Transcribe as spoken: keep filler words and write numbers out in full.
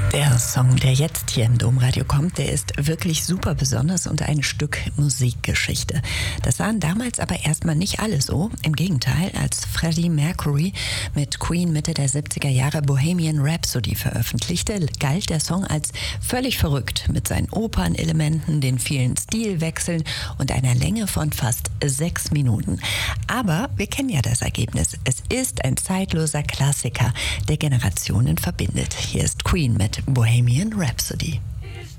Der Song, der jetzt hier im Domradio kommt, der ist wirklich super besonders und ein Stück Musikgeschichte. Das sahen damals aber erstmal nicht alle so. Im Gegenteil, als Freddie Mercury mit Queen Mitte der siebziger Jahre Bohemian Rhapsody veröffentlichte, galt der Song als völlig verrückt mit seinen Opernelementen, den vielen Stilwechseln und einer Länge von fast sechs Minuten. Aber wir kennen ja das Ergebnis. Es ist ein zeitloser Klassiker, der Generationen verbindet. Hier ist Queen mit Bohemian Rhapsody.